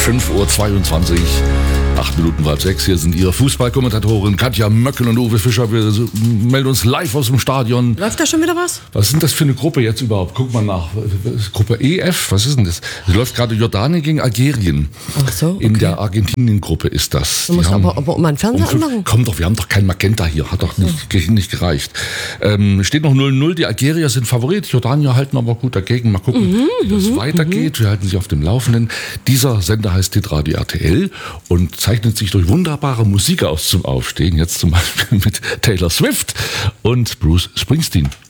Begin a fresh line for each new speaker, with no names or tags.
5:22 Uhr. 8 Minuten vor halb 6. Hier sind Ihre Fußballkommentatoren Katja Möcken und Uwe Fischer. Wir melden uns live aus dem Stadion.
Läuft da schon wieder was?
Was ist denn das für eine Gruppe jetzt überhaupt? Guck mal nach. Gruppe EF, was ist denn das? Es läuft gerade Jordanien gegen Algerien.
Ach so, okay.
In der Argentinien-Gruppe ist das.
Du musst aber um einen Fernseher anmachen.
Komm doch, wir haben doch kein Magenta hier. Hat doch nicht gereicht. Steht noch 0:0. Die Algerier sind Favorit. Jordanier halten aber gut dagegen. Mal gucken, wie das weitergeht. Wir halten Sie auf dem Laufenden. Dieser Sender heißt Hitradio RTL und zeichnet sich durch wunderbare Musik aus zum Aufstehen. Jetzt zum Beispiel mit Taylor Swift und Bruce Springsteen.